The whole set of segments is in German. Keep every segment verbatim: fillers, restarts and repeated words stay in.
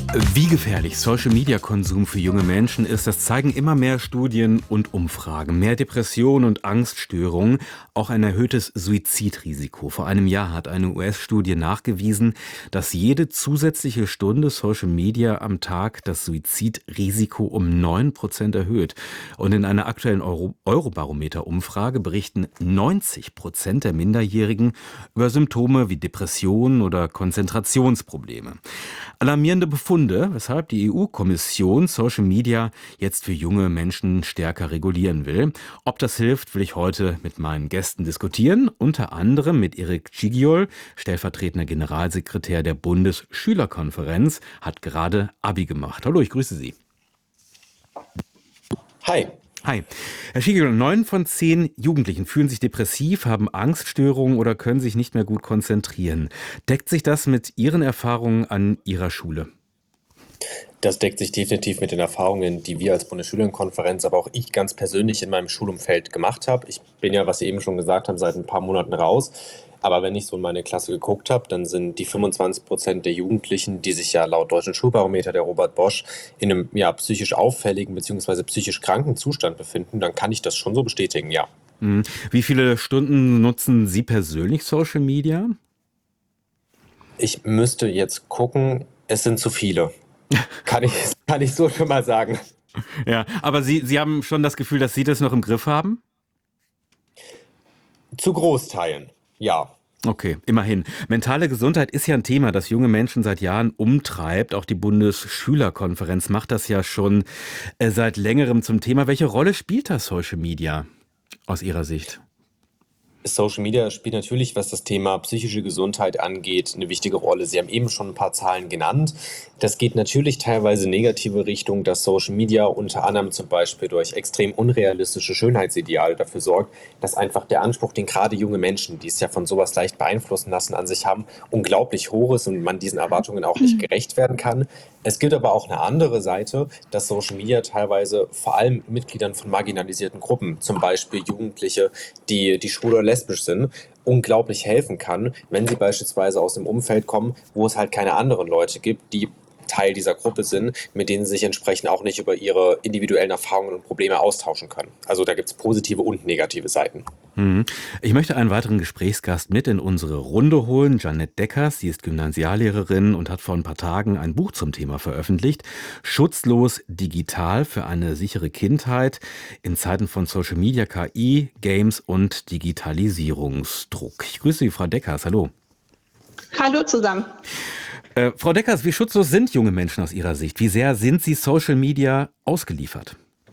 Wie gefährlich Social-Media-Konsum für junge Menschen ist, das zeigen immer mehr Studien und Umfragen. Mehr Depressionen und Angststörungen, auch ein erhöhtes Suizidrisiko. Vor einem Jahr hat eine U S-Studie nachgewiesen, dass jede zusätzliche Stunde Social-Media am Tag das Suizidrisiko um neun Prozent erhöht. Und in einer aktuellen Euro- Eurobarometer-Umfrage berichten neunzig Prozent der Minderjährigen über Symptome wie Depressionen oder Konzentrationsprobleme. Alarmierende Befunde, weshalb die E U-Kommission Social Media jetzt für junge Menschen stärker regulieren will. Ob das hilft, will ich heute mit meinen Gästen diskutieren. Unter anderem mit Erik Cighiol, stellvertretender Generalsekretär der Bundesschülerkonferenz, hat gerade Abi gemacht. Hallo, ich grüße Sie. Hi. Hi. Herr Cighiol, neun von zehn Jugendlichen fühlen sich depressiv, haben Angststörungen oder können sich nicht mehr gut konzentrieren. Deckt sich das mit Ihren Erfahrungen an Ihrer Schule? Das deckt sich definitiv mit den Erfahrungen, die wir als Bundesschülerenkonferenz, aber auch ich ganz persönlich in meinem Schulumfeld gemacht habe. Ich bin ja, was Sie eben schon gesagt haben, seit ein paar Monaten raus. Aber wenn ich so in meine Klasse geguckt habe, dann sind die fünfundzwanzig Prozent der Jugendlichen, die sich ja laut Deutschen Schulbarometer der Robert Bosch in einem ja, psychisch auffälligen bzw. psychisch kranken Zustand befinden, dann kann ich das schon so bestätigen, ja. Hm. Wie viele Stunden nutzen Sie persönlich Social Media? Ich müsste jetzt gucken, es sind zu viele. Kann ich, kann ich so schon mal sagen. Ja, aber Sie, Sie haben schon das Gefühl, dass Sie das noch im Griff haben? Zu Großteilen, ja. Okay, immerhin. Mentale Gesundheit ist ja ein Thema, das junge Menschen seit Jahren umtreibt. Auch die Bundesschülerkonferenz macht das ja schon äh, seit längerem zum Thema. Welche Rolle spielt das Social Media aus Ihrer Sicht? Social Media spielt natürlich, was das Thema psychische Gesundheit angeht, eine wichtige Rolle. Sie haben eben schon ein paar Zahlen genannt. Das geht natürlich teilweise in negative Richtung, dass Social Media unter anderem zum Beispiel durch extrem unrealistische Schönheitsideale dafür sorgt, dass einfach der Anspruch, den gerade junge Menschen, die es ja von sowas leicht beeinflussen lassen, an sich haben, unglaublich hoch ist und man diesen Erwartungen auch nicht gerecht werden kann. Es gibt aber auch eine andere Seite, dass Social Media teilweise vor allem Mitgliedern von marginalisierten Gruppen, zum Beispiel Jugendliche, die, die schwul oder lesbisch sind, unglaublich helfen kann, wenn sie beispielsweise aus dem Umfeld kommen, wo es halt keine anderen Leute gibt, die Teil dieser Gruppe sind, mit denen sie sich entsprechend auch nicht über ihre individuellen Erfahrungen und Probleme austauschen können. Also da gibt es positive und negative Seiten. Mhm. Ich möchte einen weiteren Gesprächsgast mit in unsere Runde holen. Janette Deckers, sie ist Gymnasiallehrerin und hat vor ein paar Tagen ein Buch zum Thema veröffentlicht. Schutzlos digital für eine sichere Kindheit in Zeiten von Social Media, K I, Games und Digitalisierungsdruck. Ich grüße Sie, Frau Deckers. Hallo. Hallo zusammen. Äh, Frau Deckers, wie schutzlos sind junge Menschen aus Ihrer Sicht? Wie sehr sind sie Social Media ausgeliefert?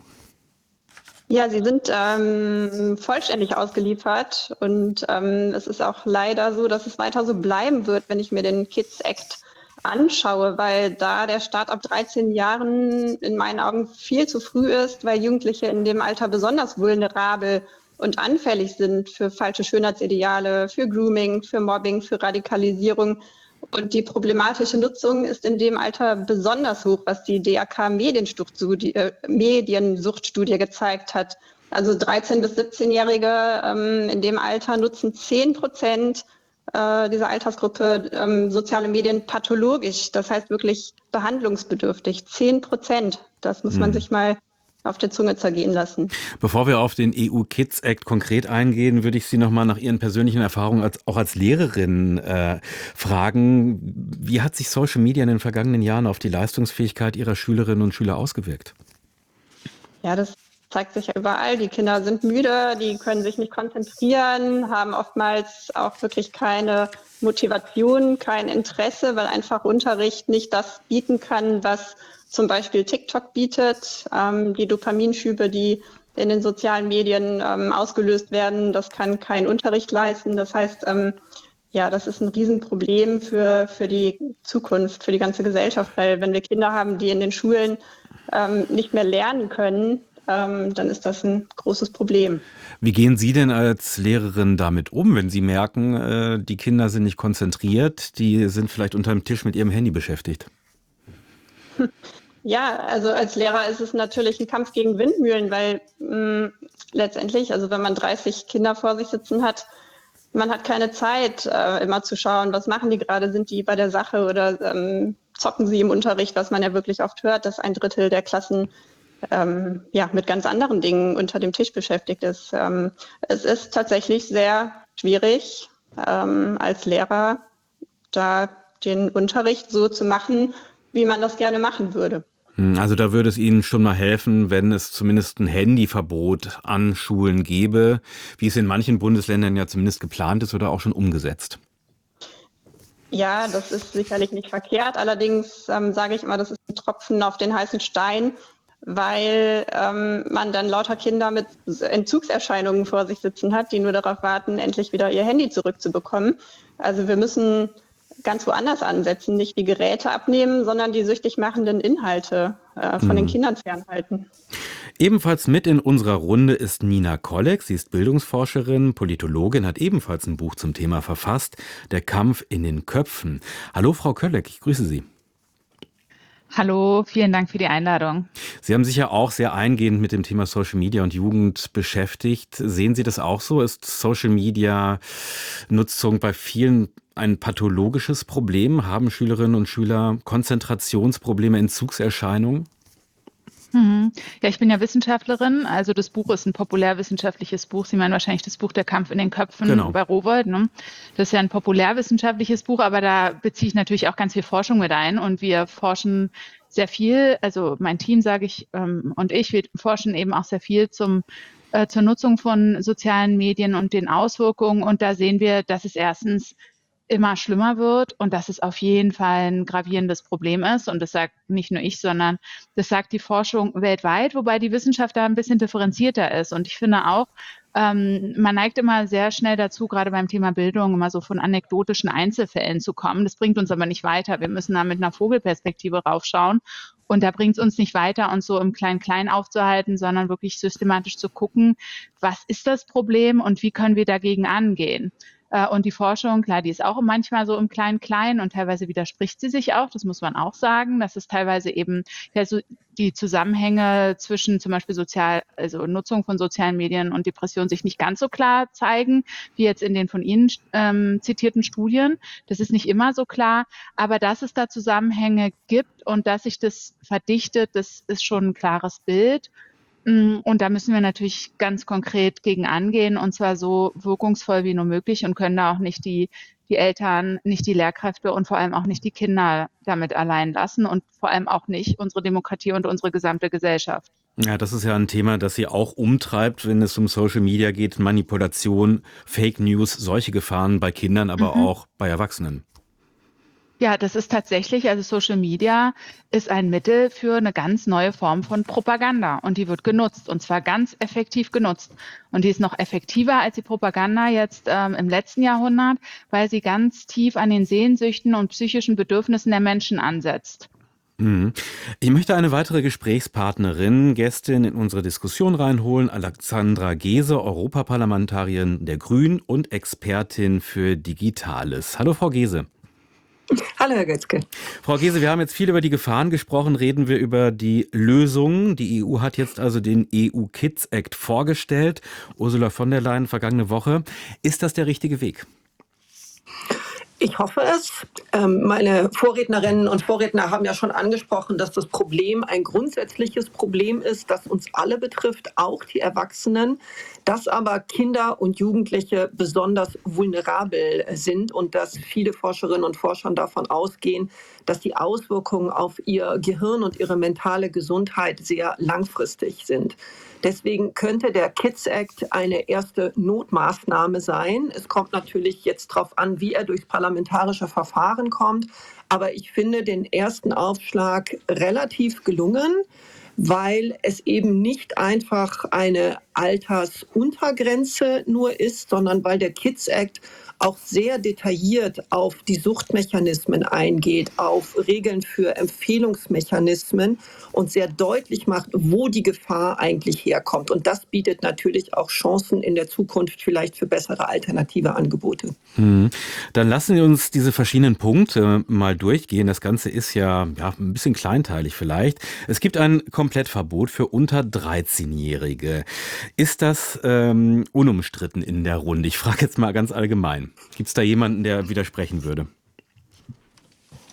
Ja, sie sind ähm, vollständig ausgeliefert und ähm, es ist auch leider so, dass es weiter so bleiben wird, wenn ich mir den Kids Act anschaue, weil da der Start ab dreizehn Jahren in meinen Augen viel zu früh ist, weil Jugendliche in dem Alter besonders vulnerabel und anfällig sind für falsche Schönheitsideale, für Grooming, für Mobbing, für Radikalisierung. Und die problematische Nutzung ist in dem Alter besonders hoch, was die D A K-Mediensuchtstudie äh, Mediensuchtstudie gezeigt hat. Also dreizehn- bis siebzehn-Jährige ähm, in dem Alter nutzen zehn Prozent äh, dieser Altersgruppe ähm, soziale Medien pathologisch. Das heißt wirklich behandlungsbedürftig. zehn Prozent. Das muss man Hm. sich mal auf der Zunge zergehen lassen. Bevor wir auf den E U Kids Act konkret eingehen, würde ich Sie noch mal nach Ihren persönlichen Erfahrungen als, auch als Lehrerin äh, fragen. Wie hat sich Social Media in den vergangenen Jahren auf die Leistungsfähigkeit Ihrer Schülerinnen und Schüler ausgewirkt? Ja, das zeigt sich ja überall. Die Kinder sind müde, die können sich nicht konzentrieren, haben oftmals auch wirklich keine Motivation, kein Interesse, weil einfach Unterricht nicht das bieten kann, was zum Beispiel TikTok bietet. Ähm, die Dopaminschübe, die in den sozialen Medien ähm, ausgelöst werden, das kann kein Unterricht leisten. Das heißt, ähm, ja, das ist ein Riesenproblem für, für die Zukunft, für die ganze Gesellschaft, weil wenn wir Kinder haben, die in den Schulen ähm, nicht mehr lernen können, ähm, dann ist das ein großes Problem. Wie gehen Sie denn als Lehrerin damit um, wenn Sie merken, äh, die Kinder sind nicht konzentriert, die sind vielleicht unter dem Tisch mit ihrem Handy beschäftigt? Ja, also als Lehrer ist es natürlich ein Kampf gegen Windmühlen, weil mh, letztendlich, also wenn man dreißig Kinder vor sich sitzen hat, man hat keine Zeit, äh, immer zu schauen, was machen die gerade, sind die bei der Sache oder ähm, zocken sie im Unterricht, was man ja wirklich oft hört, dass ein Drittel der Klassen ähm, ja, mit ganz anderen Dingen unter dem Tisch beschäftigt ist. Ähm, es ist tatsächlich sehr schwierig, ähm, als Lehrer da den Unterricht so zu machen, wie man das gerne machen würde. Also da würde es Ihnen schon mal helfen, wenn es zumindest ein Handyverbot an Schulen gäbe, wie es in manchen Bundesländern ja zumindest geplant ist oder auch schon umgesetzt. Ja, das ist sicherlich nicht verkehrt. Allerdings ähm, sage ich immer, das ist ein Tropfen auf den heißen Stein, weil ähm, man dann lauter Kinder mit Entzugserscheinungen vor sich sitzen hat, die nur darauf warten, endlich wieder ihr Handy zurückzubekommen. Also wir müssen ganz woanders ansetzen, nicht die Geräte abnehmen, sondern die süchtig machenden Inhalte äh, von mhm. den Kindern fernhalten. Ebenfalls mit in unserer Runde ist Nina Kolleg. Sie ist Bildungsforscherin, Politologin, hat ebenfalls ein Buch zum Thema verfasst, Der Kampf in den Köpfen. Hallo Frau Kolleg, ich grüße Sie. Hallo, vielen Dank für die Einladung. Sie haben sich ja auch sehr eingehend mit dem Thema Social Media und Jugend beschäftigt. Sehen Sie das auch so? Ist Social Media Nutzung bei vielen ein pathologisches Problem? Haben Schülerinnen und Schüler Konzentrationsprobleme, Entzugserscheinungen? Mhm. Ja, ich bin ja Wissenschaftlerin, also das Buch ist ein populärwissenschaftliches Buch. Sie meinen wahrscheinlich das Buch Der Kampf in den Köpfen Genau. bei Rowohlt. Ne? Das ist ja ein populärwissenschaftliches Buch, aber da beziehe ich natürlich auch ganz viel Forschung mit ein und wir forschen sehr viel, also mein Team, sage ich, ähm, und ich, wir forschen eben auch sehr viel zum äh, zur Nutzung von sozialen Medien und den Auswirkungen und da sehen wir, dass es erstens immer schlimmer wird und dass es auf jeden Fall ein gravierendes Problem ist. Und das sagt nicht nur ich, sondern das sagt die Forschung weltweit, wobei die Wissenschaft da ein bisschen differenzierter ist. Und ich finde auch, ähm, man neigt immer sehr schnell dazu, gerade beim Thema Bildung, immer so von anekdotischen Einzelfällen zu kommen. Das bringt uns aber nicht weiter. Wir müssen da mit einer Vogelperspektive raufschauen. Und da bringt es uns nicht weiter, uns so im Klein-Klein aufzuhalten, sondern wirklich systematisch zu gucken, was ist das Problem und wie können wir dagegen angehen. Und die Forschung, klar, die ist auch manchmal so im Klein-Klein und teilweise widerspricht sie sich auch, das muss man auch sagen, dass es teilweise eben ja, so die Zusammenhänge zwischen zum Beispiel sozial, also Nutzung von sozialen Medien und Depression sich nicht ganz so klar zeigen, wie jetzt in den von Ihnen ähm, zitierten Studien. Das ist nicht immer so klar, aber dass es da Zusammenhänge gibt und dass sich das verdichtet, das ist schon ein klares Bild. Und da müssen wir natürlich ganz konkret gegen angehen und zwar so wirkungsvoll wie nur möglich und können da auch nicht die, die Eltern, nicht die Lehrkräfte und vor allem auch nicht die Kinder damit allein lassen und vor allem auch nicht unsere Demokratie und unsere gesamte Gesellschaft. Ja, das ist ja ein Thema, das Sie auch umtreibt, wenn es um Social Media geht, Manipulation, Fake News, solche Gefahren bei Kindern, aber mhm. auch bei Erwachsenen. Ja, das ist tatsächlich, also Social Media ist ein Mittel für eine ganz neue Form von Propaganda und die wird genutzt und zwar ganz effektiv genutzt. Und die ist noch effektiver als die Propaganda jetzt ähm, im letzten Jahrhundert, weil sie ganz tief an den Sehnsüchten und psychischen Bedürfnissen der Menschen ansetzt. Ich möchte eine weitere Gesprächspartnerin, Gästin in unsere Diskussion reinholen, Alexandra Geese, Europaparlamentarierin der Grünen und Expertin für Digitales. Hallo Frau Geese. Hallo Herr Götzke. Frau Geese, wir haben jetzt viel über die Gefahren gesprochen, reden wir über die Lösungen. Die E U hat jetzt also den E U Kids Act vorgestellt, Ursula von der Leyen vergangene Woche. Ist das der richtige Weg? Ich hoffe es. Meine Vorrednerinnen und Vorredner haben ja schon angesprochen, dass das Problem ein grundsätzliches Problem ist, das uns alle betrifft, auch die Erwachsenen, dass aber Kinder und Jugendliche besonders vulnerabel sind und dass viele Forscherinnen und Forscher davon ausgehen, dass die Auswirkungen auf ihr Gehirn und ihre mentale Gesundheit sehr langfristig sind. Deswegen könnte der Kids Act eine erste Notmaßnahme sein. Es kommt natürlich jetzt darauf an, wie er durchs parlamentarische Verfahren kommt. Aber ich finde den ersten Aufschlag relativ gelungen, weil es eben nicht einfach eine Altersuntergrenze nur ist, sondern weil der Kids Act auch sehr detailliert auf die Suchtmechanismen eingeht, auf Regeln für Empfehlungsmechanismen und sehr deutlich macht, wo die Gefahr eigentlich herkommt. Und das bietet natürlich auch Chancen in der Zukunft vielleicht für bessere alternative Angebote. Hm. Dann lassen Sie uns diese verschiedenen Punkte mal durchgehen. Das Ganze ist ja, ja ein bisschen kleinteilig vielleicht. Es gibt ein Komplettverbot für unter dreizehnjährige. Ist das ähm, unumstritten in der Runde? Ich frage jetzt mal ganz allgemein. Gibt es da jemanden, der widersprechen würde?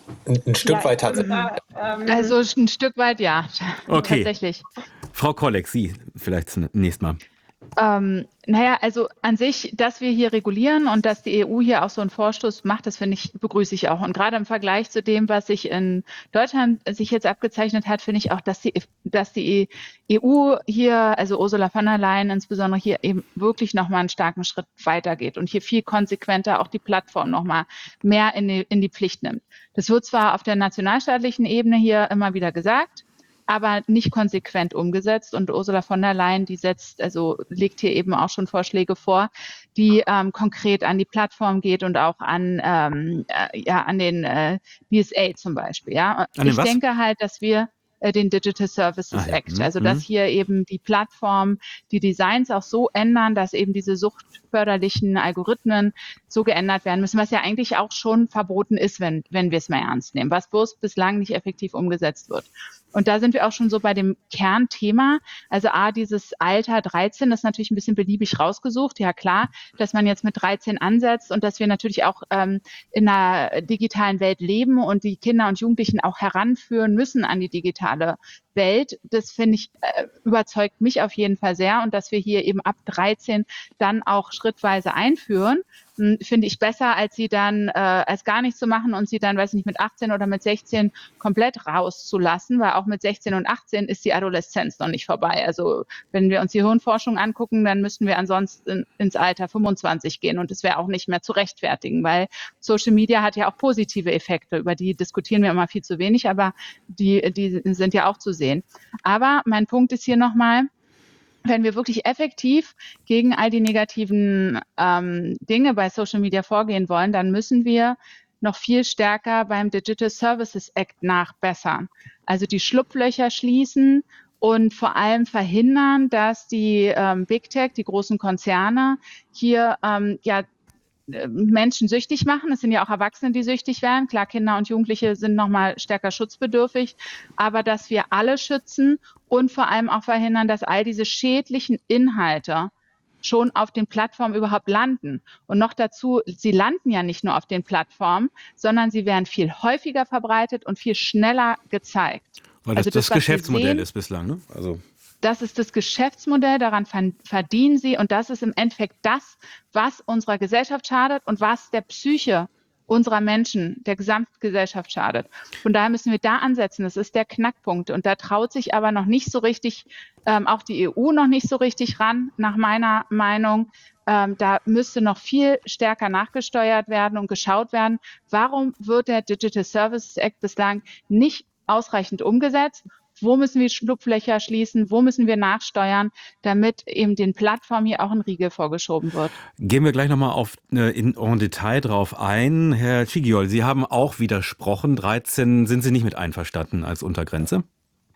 Ein, ein Stück Ja, weit ich würde tatsächlich. da, ähm, Also ein Stück weit ja, Okay. tatsächlich. Frau Kolleg, Sie vielleicht zunächst mal. Ähm, naja, also an sich, dass wir hier regulieren und dass die E U hier auch so einen Vorstoß macht, das finde ich, begrüße ich auch. Und gerade im Vergleich zu dem, was sich in Deutschland sich jetzt abgezeichnet hat, finde ich auch, dass die, dass die E U hier, also Ursula von der Leyen insbesondere hier eben wirklich nochmal einen starken Schritt weitergeht und hier viel konsequenter auch die Plattform nochmal mehr in die, in die Pflicht nimmt. Das wird zwar auf der nationalstaatlichen Ebene hier immer wieder gesagt, aber nicht konsequent umgesetzt. Und Ursula von der Leyen, die setzt, also legt hier eben auch schon Vorschläge vor, die ähm, konkret an die Plattform geht und auch an, ähm, äh, ja, an den äh, D S A zum Beispiel. Ja, An den ich was? denke halt, dass wir äh, den Digital Services Ah, ja. Act, Mhm. also dass hier eben die Plattform, die Designs auch so ändern, dass eben diese suchtförderlichen Algorithmen so geändert werden müssen, was ja eigentlich auch schon verboten ist, wenn, wenn wir es mal ernst nehmen, was bloß bislang nicht effektiv umgesetzt wird. Und da sind wir auch schon so bei dem Kernthema. Also A, dieses Alter dreizehn ist natürlich ein bisschen beliebig rausgesucht. Ja klar, dass man jetzt mit dreizehn ansetzt und dass wir natürlich auch ähm, in einer digitalen Welt leben und die Kinder und Jugendlichen auch heranführen müssen an die digitale Welt. Das finde ich, äh, überzeugt mich auf jeden Fall sehr. Und dass wir hier eben ab dreizehn dann auch schrittweise einführen, mh, finde ich besser, als sie dann, äh, als gar nichts zu machen und sie dann, weiß ich nicht, mit achtzehn oder mit sechzehn komplett rauszulassen, weil auch mit sechzehn und achtzehn ist die Adoleszenz noch nicht vorbei. Also wenn wir uns die Hirnforschung angucken, dann müssten wir ansonsten ins Alter fünfundzwanzig gehen und es wäre auch nicht mehr zu rechtfertigen, weil Social Media hat ja auch positive Effekte, über die diskutieren wir immer viel zu wenig, aber die, die sind ja auch zu sehen. Aber mein Punkt ist hier nochmal, wenn wir wirklich effektiv gegen all die negativen ähm, Dinge bei Social Media vorgehen wollen, dann müssen wir noch viel stärker beim Digital Services Act nachbessern. Also die Schlupflöcher schließen und vor allem verhindern, dass die ähm, Big Tech, die großen Konzerne hier ähm, ja Menschen süchtig machen. Es sind ja auch Erwachsene, die süchtig werden. Klar, Kinder und Jugendliche sind nochmal stärker schutzbedürftig, aber dass wir alle schützen und vor allem auch verhindern, dass all diese schädlichen Inhalte schon auf den Plattformen überhaupt landen. Und noch dazu, sie landen ja nicht nur auf den Plattformen, sondern sie werden viel häufiger verbreitet und viel schneller gezeigt. Weil das Also das, das, was wir Geschäftsmodell sehen, ist bislang, ne? Also das ist das Geschäftsmodell, daran verdienen sie und das ist im Endeffekt das, was unserer Gesellschaft schadet und was der Psyche unserer Menschen, der Gesamtgesellschaft schadet. Von daher müssen wir da ansetzen. Das ist der Knackpunkt. Und da traut sich aber noch nicht so richtig, ähm, auch die E U noch nicht so richtig ran, nach meiner Meinung. Ähm, da müsste noch viel stärker nachgesteuert werden und geschaut werden, warum wird der Digital Services Act bislang nicht ausreichend umgesetzt? Wo müssen wir Schlupflöcher schließen? Wo müssen wir nachsteuern, damit eben den Plattformen hier auch ein Riegel vorgeschoben wird? Gehen wir gleich nochmal auf äh, in, en Detail drauf ein. Herr Cighiol, Sie haben auch widersprochen. dreizehn sind Sie nicht mit einverstanden als Untergrenze?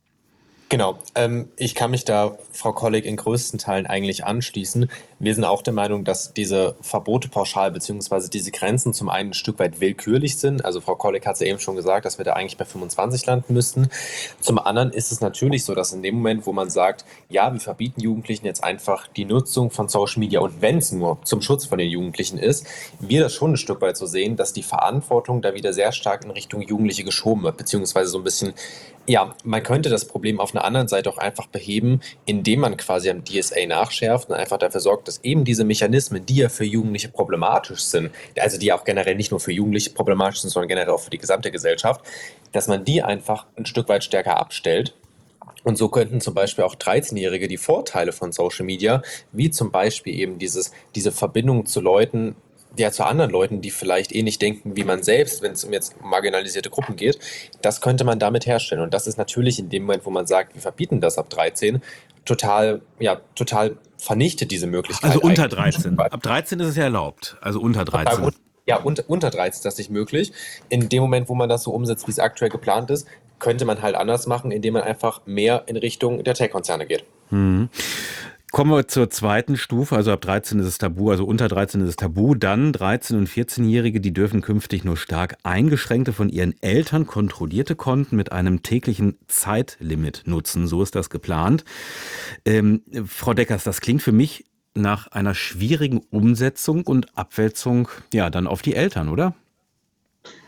Genau, ähm, ich kann mich da, Frau Kolleg, in größten Teilen eigentlich anschließen. Wir sind auch der Meinung, dass diese Verbote pauschal bzw. diese Grenzen zum einen ein Stück weit willkürlich sind. Also Frau Kolleg hat es ja eben schon gesagt, dass wir da eigentlich bei fünfundzwanzig landen müssten. Zum anderen ist es natürlich so, dass in dem Moment, wo man sagt, ja, wir verbieten Jugendlichen jetzt einfach die Nutzung von Social Media und wenn es nur zum Schutz von den Jugendlichen ist, wir das schon ein Stück weit so sehen, dass die Verantwortung da wieder sehr stark in Richtung Jugendliche geschoben wird, beziehungsweise so ein bisschen, ja, man könnte das Problem auf einer anderen Seite auch einfach beheben, indem man quasi am D S A nachschärft und einfach dafür sorgt, dass eben diese Mechanismen, die ja für Jugendliche problematisch sind, also die ja auch generell nicht nur für Jugendliche problematisch sind, sondern generell auch für die gesamte Gesellschaft, dass man die einfach ein Stück weit stärker abstellt. Und so könnten zum Beispiel auch dreizehnjährige die Vorteile von Social Media, wie zum Beispiel eben dieses, diese Verbindung zu Leuten, ja, zu anderen Leuten, die vielleicht eh nicht denken wie man selbst, wenn es um jetzt marginalisierte Gruppen geht, das könnte man damit herstellen. Und das ist natürlich in dem Moment, wo man sagt, wir verbieten das ab dreizehn, total, ja, total vernichtet diese Möglichkeit. Also unter eigentlich. dreizehn. Ab dreizehn ist es ja erlaubt. Also unter dreizehn. Ja, unter, unter dreizehn ist das nicht möglich. In dem Moment, wo man das so umsetzt, wie es aktuell geplant ist, könnte man halt anders machen, indem man einfach mehr in Richtung der Tech-Konzerne geht. Hm. Kommen wir zur zweiten Stufe, also ab dreizehn ist es tabu, also unter dreizehn ist es tabu. Dann dreizehn- und vierzehnjährige, die dürfen künftig nur stark eingeschränkte, von ihren Eltern kontrollierte Konten mit einem täglichen Zeitlimit nutzen. So ist das geplant. Ähm, Frau Deckers, das klingt für mich nach einer schwierigen Umsetzung und Abwälzung, ja, dann auf die Eltern, oder?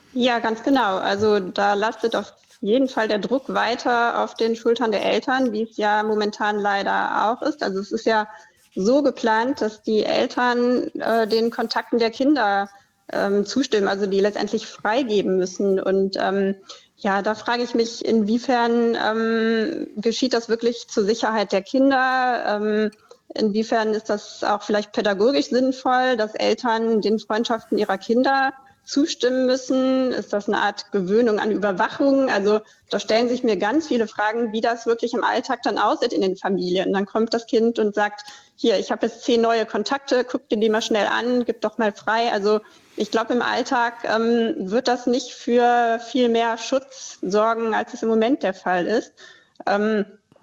Ja, ganz genau. Also da lastet auf jeden Fall der Druck weiter auf den Schultern der Eltern, wie es ja momentan leider auch ist. Also es ist ja so geplant, dass die Eltern äh, den Kontakten der Kinder ähm, zustimmen, also die letztendlich freigeben müssen. Und ähm, ja, da frage ich mich, inwiefern ähm, geschieht das wirklich zur Sicherheit der Kinder? Ähm, inwiefern ist das auch vielleicht pädagogisch sinnvoll, dass Eltern den Freundschaften ihrer Kinder zustimmen müssen? Ist das eine Art Gewöhnung an Überwachung? Also da stellen sich mir ganz viele Fragen, wie das wirklich im Alltag dann aussieht in den Familien. Dann kommt das Kind und sagt, hier, ich habe jetzt zehn neue Kontakte, guck dir die mal schnell an, gib doch mal frei. Also ich glaube, im Alltag ähm, wird das nicht für viel mehr Schutz sorgen, als es im Moment der Fall ist. Ähm,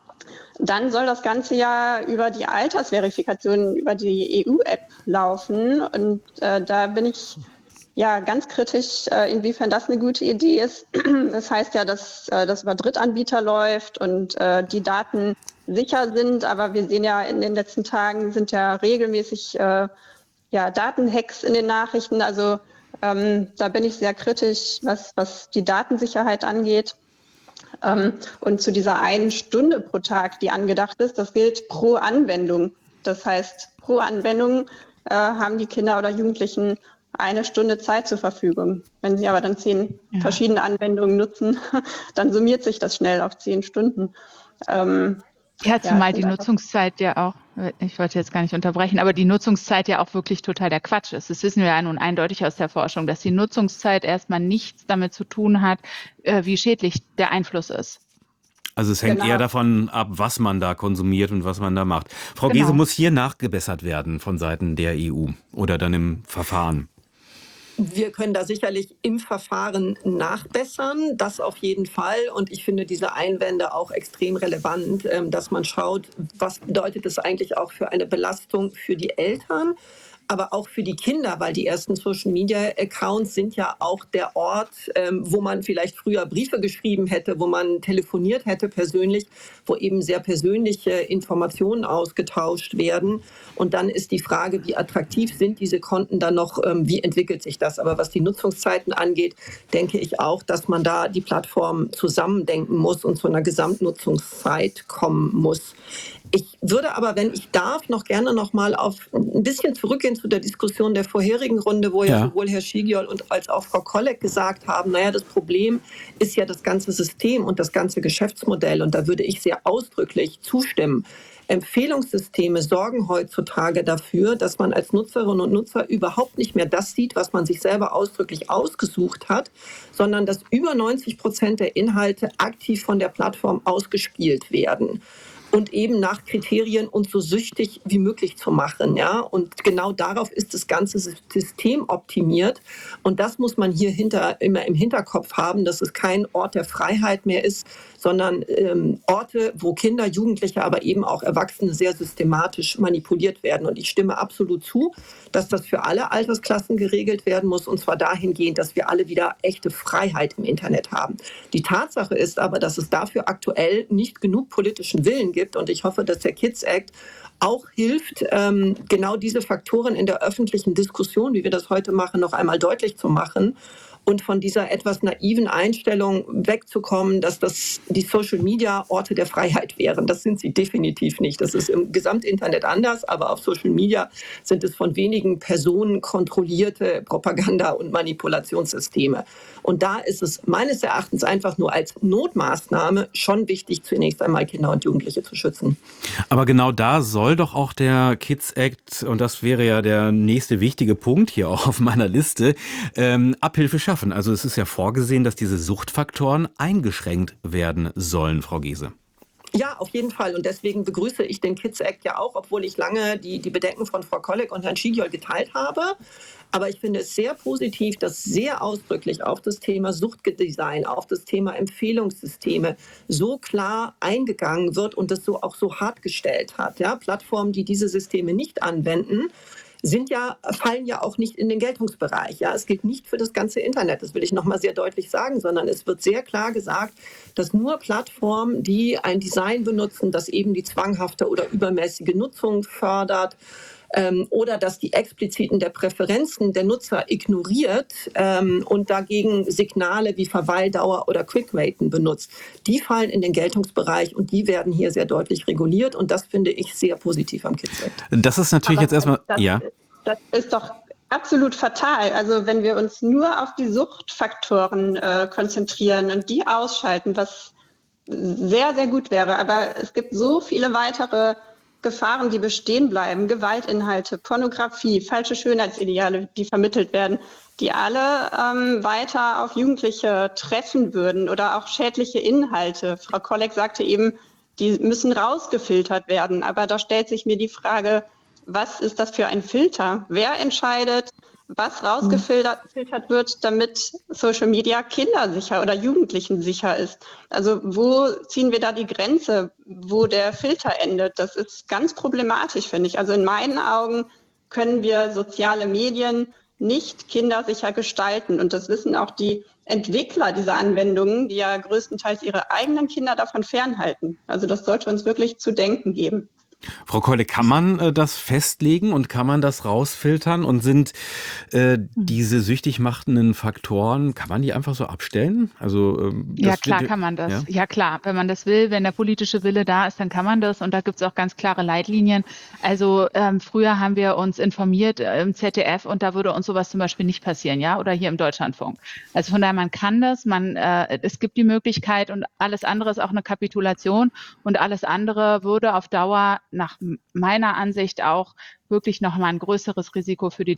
Dann soll das Ganze ja über die Altersverifikation, über die E U-App laufen. Und äh, da bin ich ja ganz kritisch, äh, inwiefern das eine gute Idee ist. Das heißt ja, dass äh, das über Drittanbieter läuft und äh, die Daten sicher sind. Aber wir sehen ja, in den letzten Tagen sind ja regelmäßig äh, ja, Datenhacks in den Nachrichten. Also ähm, da bin ich sehr kritisch, was, was die Datensicherheit angeht. Ähm, und zu dieser einen Stunde pro Tag, die angedacht ist, das gilt pro Anwendung. Das heißt, pro Anwendung äh, haben die Kinder oder Jugendlichen eine Stunde Zeit zur Verfügung. Wenn sie aber dann zehn ja. verschiedene Anwendungen nutzen, dann summiert sich das schnell auf zehn Stunden. Ähm, ja, zumal ja, die Nutzungszeit ja auch, ich wollte jetzt gar nicht unterbrechen, aber die Nutzungszeit ja auch wirklich total der Quatsch ist. Das wissen wir ja nun eindeutig aus der Forschung, dass die Nutzungszeit erstmal nichts damit zu tun hat, wie schädlich der Einfluss ist. Also es hängt genau. eher davon ab, was man da konsumiert und was man da macht. Frau Genau. Gese, muss hier nachgebessert werden von Seiten der E U oder dann im Verfahren? Wir können da sicherlich im Verfahren nachbessern, das auf jeden Fall. Und ich finde diese Einwände auch extrem relevant, dass man schaut, was bedeutet das eigentlich auch für eine Belastung für die Eltern, aber auch für die Kinder, weil die ersten Social-Media-Accounts sind ja auch der Ort, ähm, wo man vielleicht früher Briefe geschrieben hätte, wo man telefoniert hätte persönlich, wo eben sehr persönliche Informationen ausgetauscht werden. Und dann ist die Frage, wie attraktiv sind diese Konten dann noch, ähm, wie entwickelt sich das? Aber was die Nutzungszeiten angeht, denke ich auch, dass man da die Plattform zusammendenken muss und zu einer Gesamtnutzungszeit kommen muss. Ich würde aber, wenn ich darf, noch gerne noch mal auf ein bisschen zurückgehen zu der Diskussion der vorherigen Runde, wo ja, ja sowohl Herr Schigiol und als auch Frau Kollek gesagt haben, naja, das Problem ist ja das ganze System und das ganze Geschäftsmodell. Und da würde ich sehr ausdrücklich zustimmen. Empfehlungssysteme sorgen heutzutage dafür, dass man als Nutzerinnen und Nutzer überhaupt nicht mehr das sieht, was man sich selber ausdrücklich ausgesucht hat, sondern dass über neunzig Prozent der Inhalte aktiv von der Plattform ausgespielt werden. Und eben nach Kriterien uns so süchtig wie möglich zu machen. Ja? Und genau darauf ist das ganze System optimiert. Und das muss man hier hinter, immer im Hinterkopf haben, dass es kein Ort der Freiheit mehr ist, sondern ähm, Orte, wo Kinder, Jugendliche, aber eben auch Erwachsene sehr systematisch manipuliert werden. Und ich stimme absolut zu, dass das für alle Altersklassen geregelt werden muss, und zwar dahingehend, dass wir alle wieder echte Freiheit im Internet haben. Die Tatsache ist aber, dass es dafür aktuell nicht genug politischen Willen gibt, und ich hoffe, dass der Kids Act auch hilft, ähm, genau diese Faktoren in der öffentlichen Diskussion, wie wir das heute machen, noch einmal deutlich zu machen und von dieser etwas naiven Einstellung wegzukommen, dass das die Social Media Orte der Freiheit wären. Das sind sie definitiv nicht. Das ist im Gesamtinternet anders, aber auf Social Media sind es von wenigen Personen kontrollierte Propaganda- und Manipulationssysteme. Und da ist es meines Erachtens einfach nur als Notmaßnahme schon wichtig, zunächst einmal Kinder und Jugendliche zu schützen. Aber genau da soll doch auch der Kids Act, und das wäre ja der nächste wichtige Punkt hier auch auf meiner Liste, ähm, Abhilfe schaffen. Also es ist ja vorgesehen, dass diese Suchtfaktoren eingeschränkt werden sollen, Frau Gese. Ja, auf jeden Fall. Und deswegen begrüße ich den Kids Act ja auch, obwohl ich lange die, die Bedenken von Frau Kollek und Herrn Schigiol geteilt habe. Aber ich finde es sehr positiv, dass sehr ausdrücklich auf das Thema Suchtdesign, auf das Thema Empfehlungssysteme so klar eingegangen wird und das so auch so hart gestellt hat. Ja, Plattformen, die diese Systeme nicht anwenden, sind ja, fallen ja auch nicht in den Geltungsbereich. Ja, es gilt nicht für das ganze Internet, das will ich nochmal sehr deutlich sagen, sondern es wird sehr klar gesagt, dass nur Plattformen, die ein Design benutzen, das eben die zwanghafte oder übermäßige Nutzung fördert, ähm, oder das die expliziten der Präferenzen der Nutzer ignoriert ähm, und dagegen Signale wie Verweildauer oder Quickraten benutzt, die fallen in den Geltungsbereich und die werden hier sehr deutlich reguliert und das finde ich sehr positiv am Kids Act. Das ist natürlich Aber jetzt erstmal, das, ja. das ist doch absolut fatal. Also wenn wir uns nur auf die Suchtfaktoren äh, konzentrieren und die ausschalten, was sehr, sehr gut wäre. Aber es gibt so viele weitere Gefahren, die bestehen bleiben. Gewaltinhalte, Pornografie, falsche Schönheitsideale, die vermittelt werden, die alle ähm, weiter auf Jugendliche treffen würden oder auch schädliche Inhalte. Frau Kolleg sagte eben, die müssen rausgefiltert werden. Aber da stellt sich mir die Frage, was ist das für ein Filter? Wer entscheidet, was rausgefiltert filtert wird, damit Social Media kindersicher oder Jugendlichen sicher ist? Also wo ziehen wir da die Grenze, wo der Filter endet? Das ist ganz problematisch, finde ich. Also in meinen Augen können wir soziale Medien nicht kindersicher gestalten. Und das wissen auch die Entwickler dieser Anwendungen, die ja größtenteils ihre eigenen Kinder davon fernhalten. Also das sollte uns wirklich zu denken geben. Frau Keule, kann man äh, das festlegen und kann man das rausfiltern und sind äh, diese süchtig machenden Faktoren, kann man die einfach so abstellen? Also ähm, Ja, das klar wird- kann man das. Ja? Ja? klar, wenn man das will, wenn der politische Wille da ist, dann kann man das. Und da gibt es auch ganz klare Leitlinien. Also ähm, früher haben wir uns informiert äh, im Z D F und da würde uns sowas zum Beispiel nicht passieren, ja, oder hier im Deutschlandfunk. Also von daher, man kann das, man, äh, es gibt die Möglichkeit und alles andere ist auch eine Kapitulation und alles andere würde auf Dauer nach meiner Ansicht auch wirklich nochmal ein größeres Risiko für die